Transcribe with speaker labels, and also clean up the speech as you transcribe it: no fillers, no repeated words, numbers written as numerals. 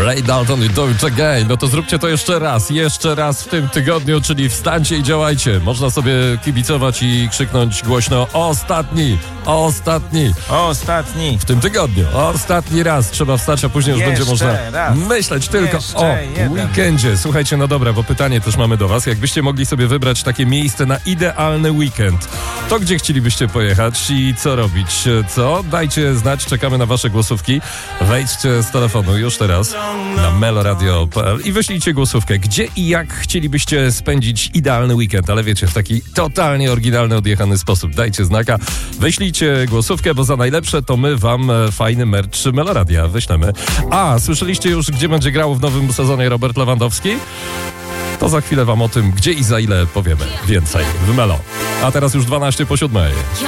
Speaker 1: Ray Dalton i Do It Again. No to zróbcie to jeszcze raz w tym tygodniu, czyli wstańcie i działajcie. Można sobie kibicować i krzyknąć głośno ostatni. W tym tygodniu. Ostatni raz trzeba wstać, a później już będzie można myśleć tylko o weekendzie. Słuchajcie, no dobra, bo pytanie też mamy do was. Jakbyście mogli sobie wybrać takie miejsce na idealny weekend, to gdzie chcielibyście pojechać i co robić? Co? Dajcie znać, czekamy na wasze głosówki. Wejdźcie z telefonu już teraz na meloradio.pl i wyślijcie głosówkę. Gdzie i jak chcielibyście spędzić idealny weekend, ale wiecie, w taki totalnie oryginalny, odjechany sposób. Dajcie znaka, wyślijcie głosówkę, bo za najlepsze to my wam fajny merch Meloradia wyślemy. A, słyszeliście już, gdzie będzie grał w nowym sezonie Robert Lewandowski? To za chwilę wam o tym, gdzie i za ile powiemy więcej w Melo. A teraz już 12 po 7.